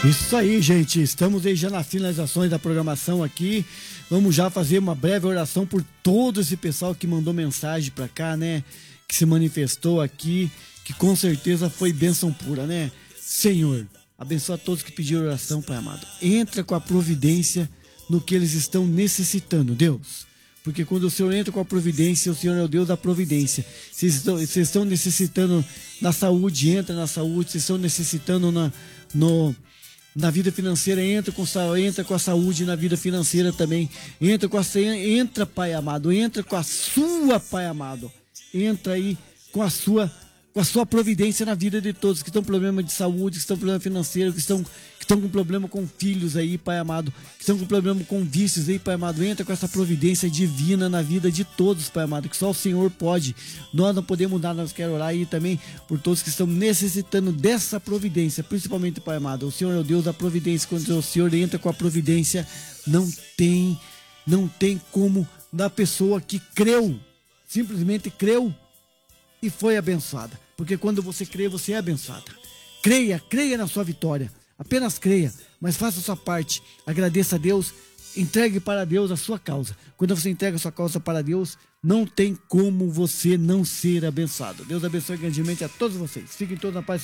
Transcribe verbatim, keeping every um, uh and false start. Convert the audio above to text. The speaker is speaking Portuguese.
Isso aí, gente. Estamos aí já nas finalizações da programação aqui. Vamos já fazer uma breve oração por todo esse pessoal que mandou mensagem pra cá, né? Que se manifestou aqui, que com certeza foi bênção pura, né? Senhor, abençoa todos que pediram oração, Pai amado. Entra com a providência no que eles estão necessitando, Deus. Porque quando o Senhor entra com a providência, o Senhor é o Deus da providência. Vocês estão, vocês estão necessitando na saúde, entra na saúde. Vocês estão necessitando na, no, na vida financeira, entra com, entra com a saúde na vida financeira também. Entra, com a, entra, Pai amado, entra com a sua, Pai amado. Entra aí com a sua, com a sua providência na vida de todos que estão com problema de saúde, que estão com problema financeiro, que estão, que estão com problema com filhos aí, Pai amado, que estão com problema com vícios aí, Pai amado. Entra com essa providência divina na vida de todos, Pai amado, que só o Senhor pode. Nós não podemos dar, nós queremos orar aí também por todos que estão necessitando dessa providência, principalmente, Pai amado. O Senhor é o Deus da providência. Quando o Senhor entra com a providência, não tem, não tem como da pessoa que creu, simplesmente creu e foi abençoada. Porque quando você crê, você é abençoada. Creia, creia na sua vitória. Apenas creia, mas faça a sua parte. Agradeça a Deus, entregue para Deus a sua causa. Quando você entrega a sua causa para Deus, não tem como você não ser abençoado. Deus abençoe grandemente a todos vocês. Fiquem todos na paz.